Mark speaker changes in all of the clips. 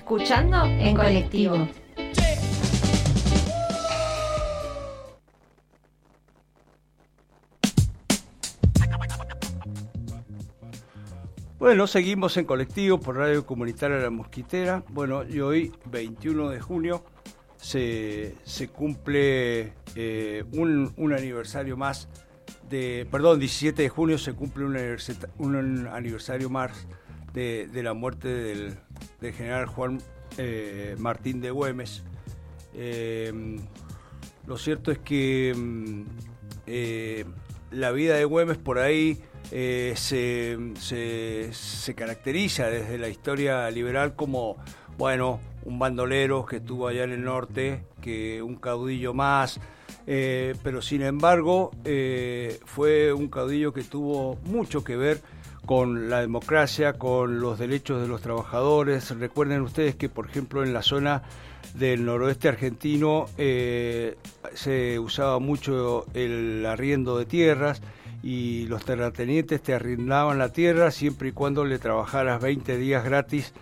Speaker 1: escuchando en colectivo.
Speaker 2: Bueno, seguimos en colectivo por Radio Comunitaria La Mosquitera. Bueno, y hoy, 21 de junio, se cumple un aniversario más 17 de junio se cumple un aniversario más de la muerte del general Juan Martín de Güemes. Lo cierto es que la vida de Güemes por ahí se caracteriza desde la historia liberal como, bueno, un bandolero que estuvo allá en el norte, que un caudillo más, pero sin embargo fue un caudillo que tuvo mucho que ver con la democracia, con los derechos de los trabajadores. Recuerden ustedes que, por ejemplo, en la zona del noroeste argentino se usaba mucho el arriendo de tierras, y los terratenientes te arrendaban la tierra siempre y cuando le trabajaras 20 días gratis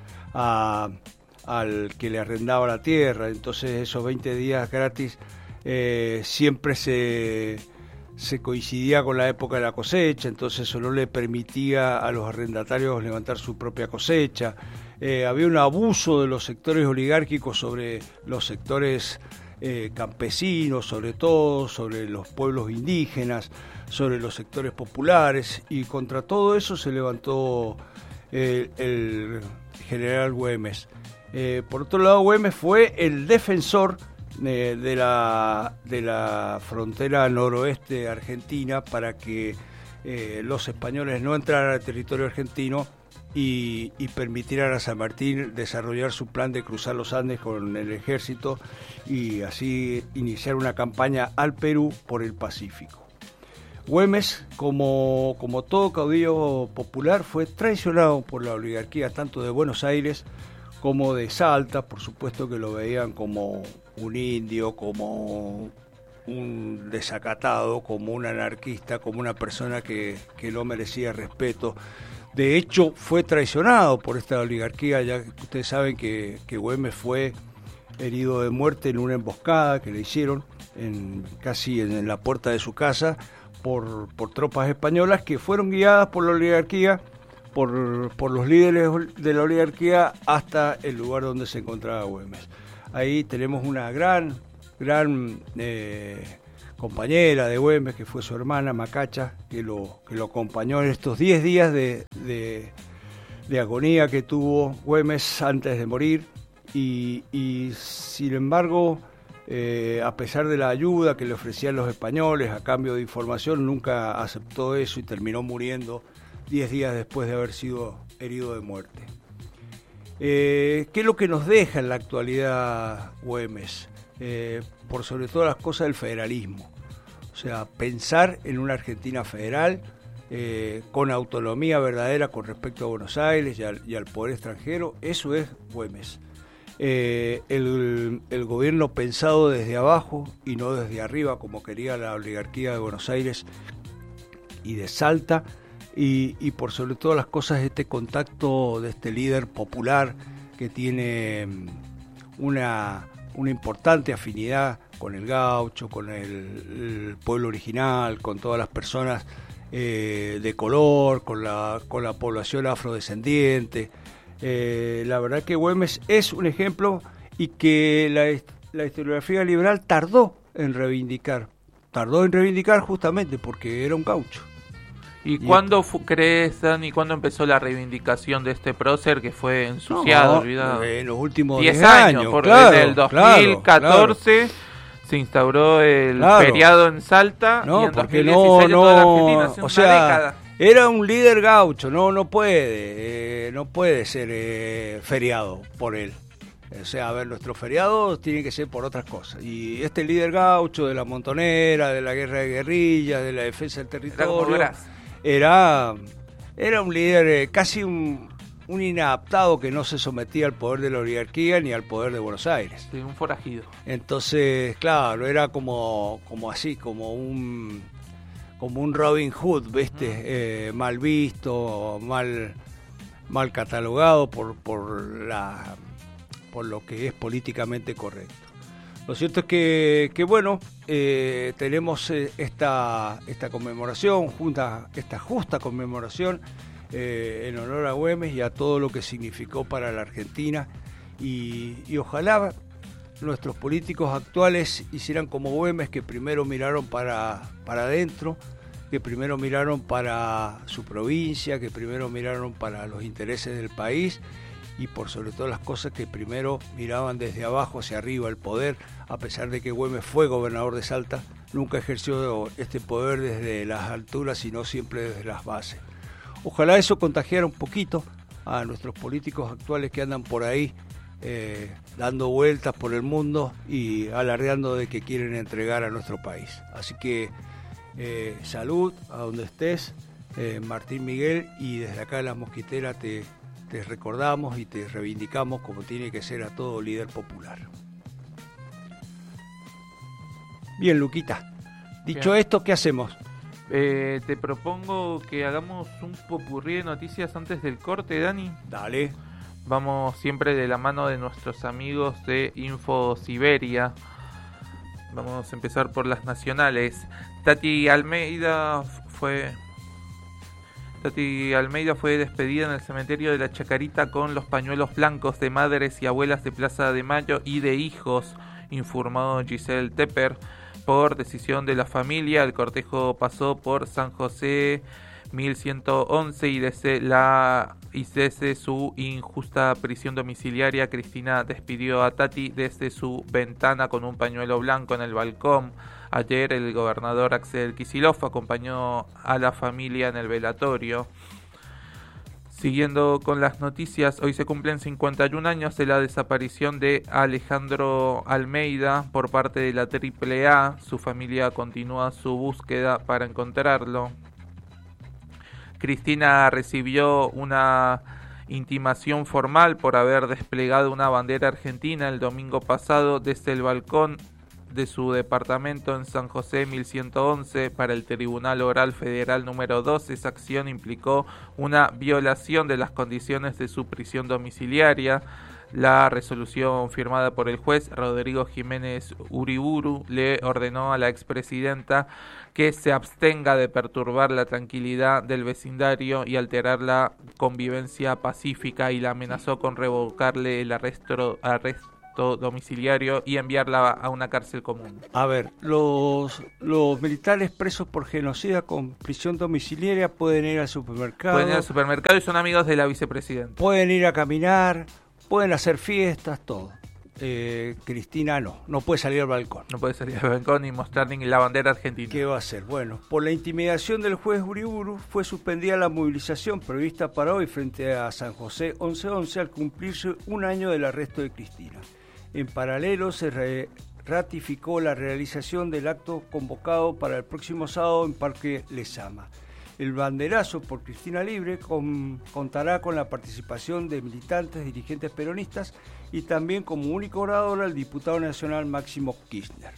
Speaker 2: al que le arrendaba la tierra. Entonces esos 20 días gratis siempre se coincidía con la época de la cosecha, entonces eso no le permitía a los arrendatarios levantar su propia cosecha. Había un abuso de los sectores oligárquicos sobre los sectores campesinos, sobre todo sobre los pueblos indígenas, sobre los sectores populares, y contra todo eso se levantó el general Güemes. Por otro lado, Güemes fue el defensor de la frontera noroeste argentina para que los españoles no entraran al territorio argentino y permitieran a San Martín desarrollar su plan de cruzar los Andes con el ejército y así iniciar una campaña al Perú por el Pacífico. Güemes, como todo caudillo popular, fue traicionado por la oligarquía tanto de Buenos Aires como de Salta. Por supuesto que lo veían como un indio, como un desacatado, como un anarquista, como una persona que no merecía respeto. De hecho, fue traicionado por esta oligarquía, ya que ustedes saben que Güemes fue herido de muerte en una emboscada que le hicieron casi en la puerta de su casa por tropas españolas que fueron guiadas por la oligarquía, por los líderes de la oligarquía hasta el lugar donde se encontraba Güemes. Ahí tenemos una gran compañera de Güemes, que fue su hermana Macacha, que lo acompañó en estos 10 días de agonía que tuvo Güemes antes de morir, y sin embargo, a pesar de la ayuda que le ofrecían los españoles a cambio de información, nunca aceptó eso y terminó muriendo 10 días después de haber sido herido de muerte. ¿Qué es lo que nos deja en la actualidad Güemes? Por sobre todas las cosas, el federalismo. O sea, pensar en una Argentina federal con autonomía verdadera con respecto a Buenos Aires y al poder extranjero, eso es Güemes. El gobierno pensado desde abajo y no desde arriba, como quería la oligarquía de Buenos Aires y de Salta, y por sobre todas las cosas este contacto de este líder popular que tiene una importante afinidad con el gaucho, con el pueblo original, con todas las personas de color, con la población afrodescendiente. La verdad que Güemes es un ejemplo, y que la historiografía liberal tardó en reivindicar justamente porque era un gaucho.
Speaker 3: ¿Y cuándo crees, Dani, cuándo empezó la reivindicación de este prócer que fue ensuciado, olvidado?
Speaker 2: En los últimos
Speaker 3: 10 años, porque desde el 2014 se instauró el feriado en Salta, y en 2016 en toda la Argentina, hace una década.
Speaker 2: Era un líder gaucho, no puede ser feriado por él. O sea, a ver, nuestros feriados tienen que ser por otras cosas. Y este líder gaucho de la montonera, de la guerra de guerrillas, de la defensa del territorio, era un líder, casi un inadaptado que no se sometía al poder de la oligarquía ni al poder de Buenos Aires.
Speaker 3: Sí, un forajido.
Speaker 2: Entonces, claro, era como un Robin Hood, ¿viste? Mal visto, mal catalogado por por lo que es políticamente correcto. Lo cierto es que bueno, tenemos esta conmemoración, esta justa conmemoración en honor a Güemes y a todo lo que significó para la Argentina, y ojalá nuestros políticos actuales hicieran como Güemes, que primero miraron para adentro, que primero miraron para su provincia, que primero miraron para los intereses del país, y por sobre todas las cosas que primero miraban desde abajo hacia arriba el poder. A pesar de que Güemes fue gobernador de Salta, nunca ejerció este poder desde las alturas, sino siempre desde las bases. Ojalá eso contagiara un poquito a nuestros políticos actuales que andan por ahí dando vueltas por el mundo y alardeando de que quieren entregar a nuestro país. Así que salud a donde estés, Martín Miguel, y desde acá en Las Mosquiteras te recordamos y te reivindicamos como tiene que ser a todo líder popular. Bien, Luquita, dicho esto, ¿qué hacemos?
Speaker 3: Te propongo que hagamos un popurrí de noticias antes del corte, Dani.
Speaker 2: Dale.
Speaker 3: Vamos siempre de la mano de nuestros amigos de Info Siberia. Vamos a empezar por las nacionales. Tati Almeida fue despedida en el cementerio de la Chacarita con los pañuelos blancos de madres y abuelas de Plaza de Mayo y de hijos, informó Giselle Tepper. Por decisión de la familia, el cortejo pasó por San José 1111 y desde su injusta prisión domiciliaria, Cristina despidió a Tati desde su ventana con un pañuelo blanco en el balcón. Ayer el gobernador Axel Kicillof acompañó a la familia en el velatorio. Siguiendo con las noticias, hoy se cumplen 51 años de la desaparición de Alejandro Almeida por parte de la AAA. Su familia continúa su búsqueda para encontrarlo. Cristina recibió una intimación formal por haber desplegado una bandera argentina el domingo pasado desde el balcón de su departamento en San José 1111 para el Tribunal Oral Federal número 2. Esa acción implicó una violación de las condiciones de su prisión domiciliaria. La resolución firmada por el juez Rodrigo Jiménez Uriburu le ordenó a la expresidenta que se abstenga de perturbar la tranquilidad del vecindario y alterar la convivencia pacífica, y la amenazó con revocarle el arresto domiciliario y enviarla a una cárcel común.
Speaker 2: A ver, los militares presos por genocida con prisión domiciliaria pueden ir al supermercado.
Speaker 3: Pueden ir al supermercado y son amigos de la vicepresidenta.
Speaker 2: Pueden ir a caminar, pueden hacer fiestas, todo. Cristina no puede salir al balcón.
Speaker 3: No puede salir al balcón ni mostrar ni la bandera argentina.
Speaker 2: ¿Qué va a hacer? Bueno, por la intimidación del juez Uriburu fue suspendida la movilización prevista para hoy frente a San José 1111 al cumplirse un año del arresto de Cristina. En paralelo se ratificó la realización del acto convocado para el próximo sábado en Parque Lezama. El banderazo por Cristina Libre contará con la participación de militantes, dirigentes peronistas y también como único orador al diputado nacional Máximo Kirchner.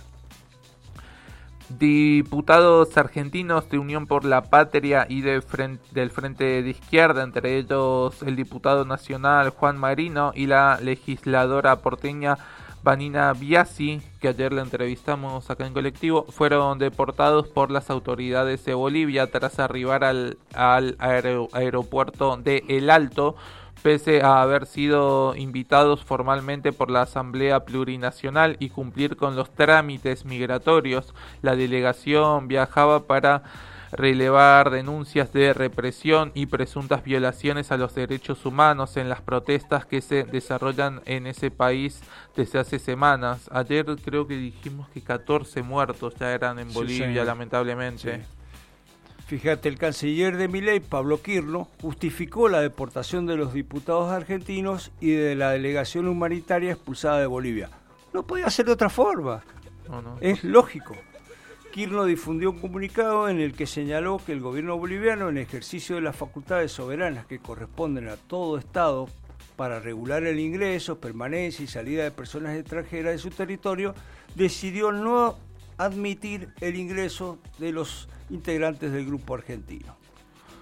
Speaker 3: Diputados argentinos de Unión por la Patria y del Frente de Izquierda, entre ellos el diputado nacional Juan Marino y la legisladora porteña Vanina Biasi, que ayer la entrevistamos acá en Colectivo, fueron deportados por las autoridades de Bolivia tras arribar al aeropuerto de El Alto, pese a haber sido invitados formalmente por la Asamblea Plurinacional y cumplir con los trámites migratorios. La delegación viajaba para relevar denuncias de represión y presuntas violaciones a los derechos humanos en las protestas que se desarrollan en ese país desde hace semanas. Ayer creo que dijimos que 14 muertos ya eran en Bolivia, lamentablemente.
Speaker 2: Sí. Fíjate, el canciller de Milei, Pablo Kirchner, justificó la deportación de los diputados argentinos y de la delegación humanitaria expulsada de Bolivia. No podía ser de otra forma. No. Es lógico. Kirchner difundió un comunicado en el que señaló que el gobierno boliviano, en ejercicio de las facultades soberanas que corresponden a todo Estado para regular el ingreso, permanencia y salida de personas extranjeras de su territorio, decidió no admitir el ingreso de los integrantes del grupo argentino.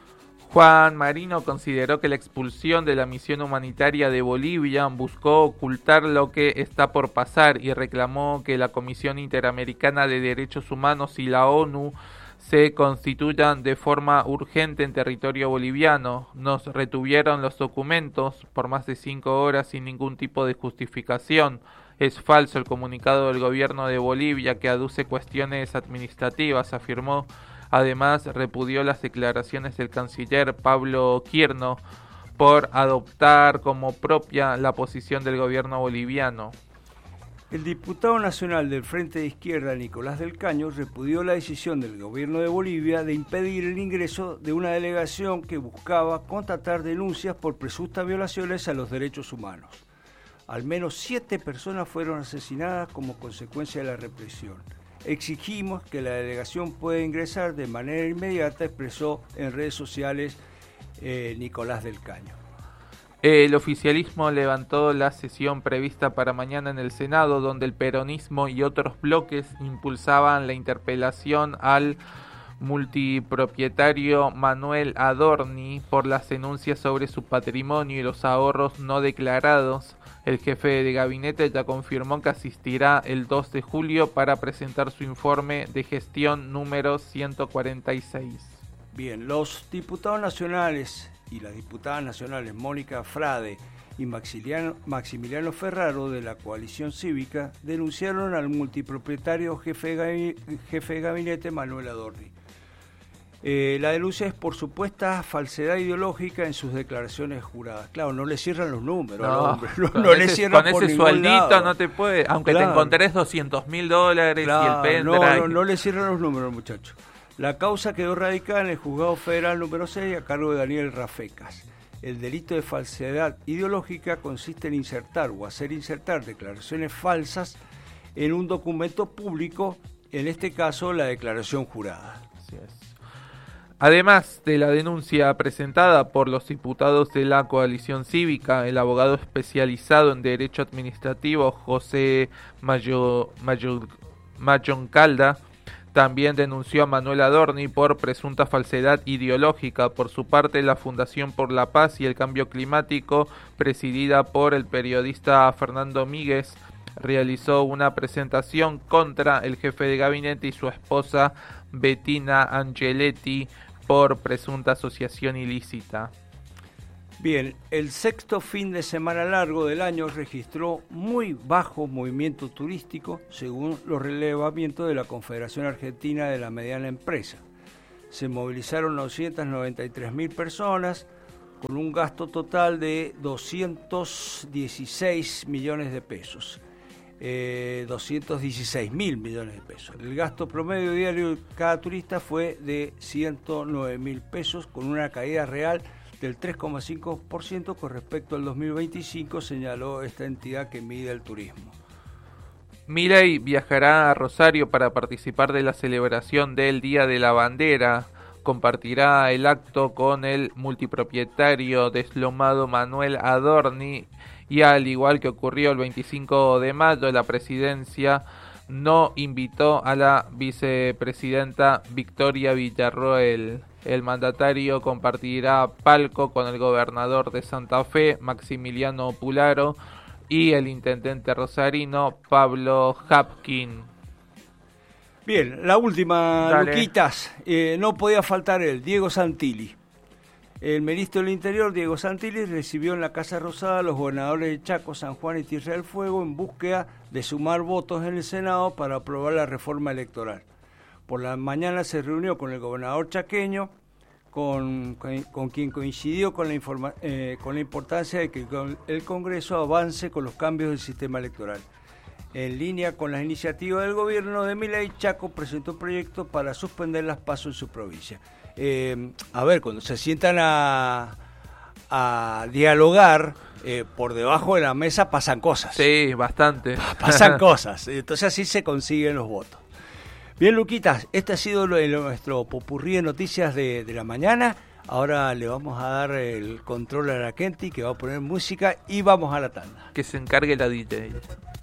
Speaker 3: Juan Marino consideró que la expulsión de la misión humanitaria de Bolivia buscó ocultar lo que está por pasar y reclamó que la Comisión Interamericana de Derechos Humanos y la ONU se constituyan de forma urgente en territorio boliviano. Nos retuvieron los documentos por más de 5 horas sin ningún tipo de justificación. Es falso el comunicado del gobierno de Bolivia que aduce cuestiones administrativas, afirmó. Además, repudió las declaraciones del canciller Pablo Quierno por adoptar como propia la posición del gobierno boliviano.
Speaker 2: El diputado nacional del Frente de Izquierda, Nicolás del Caño, repudió la decisión del gobierno de Bolivia de impedir el ingreso de una delegación que buscaba constatar denuncias por presuntas violaciones a los derechos humanos. Al menos 7 personas fueron asesinadas como consecuencia de la represión. Exigimos que la delegación pueda ingresar de manera inmediata, expresó en redes sociales Nicolás del Caño.
Speaker 3: El oficialismo levantó la sesión prevista para mañana en el Senado, donde el peronismo y otros bloques impulsaban la interpelación al multipropietario Manuel Adorni por las denuncias sobre su patrimonio y los ahorros no declarados. El jefe de gabinete ya confirmó que asistirá el 2 de julio para presentar su informe de gestión número 146.
Speaker 2: Bien, los diputados nacionales y las diputadas nacionales Mónica Frade y Maximiliano Ferraro de la coalición cívica denunciaron al multipropietario jefe de gabinete Manuel Adorni. La denuncia es por supuesta falsedad ideológica en sus declaraciones juradas. Claro, no le cierran los números al hombre, no le cierran
Speaker 3: con
Speaker 2: por
Speaker 3: ese
Speaker 2: ningún
Speaker 3: sueldito
Speaker 2: lado.
Speaker 3: No te puede, aunque
Speaker 2: Claro.
Speaker 3: te encontres $200.000
Speaker 2: Claro,
Speaker 3: y el pendrive.
Speaker 2: no le cierran los números, muchachos. La causa quedó radicada en el Juzgado Federal número 6 a cargo de Daniel Rafecas. El delito de falsedad ideológica consiste en insertar o hacer insertar declaraciones falsas en un documento público, en este caso la declaración jurada.
Speaker 3: Así es. Además de la denuncia presentada por los diputados de la coalición cívica, el abogado especializado en derecho administrativo José Mayoncalda también denunció a Manuel Adorni por presunta falsedad ideológica. Por su parte, la Fundación por la Paz y el Cambio Climático, presidida por el periodista Fernando Míguez, realizó una presentación contra el jefe de gabinete y su esposa Bettina Angeletti por presunta asociación ilícita.
Speaker 2: Bien, el sexto fin de semana largo del año registró muy bajo movimiento turístico según los relevamientos de la Confederación Argentina de la Mediana Empresa. Se movilizaron 993.000 personas con un gasto total de 216 millones de pesos. 216.000 millones de pesos. El gasto promedio diario de cada turista fue de 109.000 pesos, con una caída real del 3,5% con respecto al 2025, señaló esta entidad que mide el turismo.
Speaker 3: Milei viajará a Rosario para participar de la celebración del Día de la Bandera. Compartirá el acto con el multipropietario deslomado Manuel Adorni y, al igual que ocurrió el 25 de mayo, la presidencia no invitó a la vicepresidenta Victoria Villarroel. El mandatario compartirá palco con el gobernador de Santa Fe, Maximiliano Pularo, y el intendente rosarino, Pablo Hapkin.
Speaker 2: Bien, la última,
Speaker 3: Dale.
Speaker 2: Luquitas, no podía faltar Diego Santilli. El ministro del Interior, Diego Santilli, recibió en la Casa Rosada a los gobernadores de Chaco, San Juan y Tierra del Fuego en búsqueda de sumar votos en el Senado para aprobar la reforma electoral. Por la mañana se reunió con el gobernador chaqueño, con quien coincidió con la importancia de que el Congreso avance con los cambios del sistema electoral. En línea con las iniciativas del gobierno de Milei, Chaco presentó un proyecto para suspender las PASO en su provincia. Cuando se sientan a dialogar, por debajo de la mesa pasan cosas.
Speaker 3: Sí, bastante.
Speaker 2: Pasan cosas, entonces así se consiguen los votos. Bien, Luquitas, este ha sido nuestro popurrí de noticias de la mañana. Ahora le vamos a dar el control a la Kenty, que va a poner música, y vamos a la tanda.
Speaker 3: Que se encargue la DJ.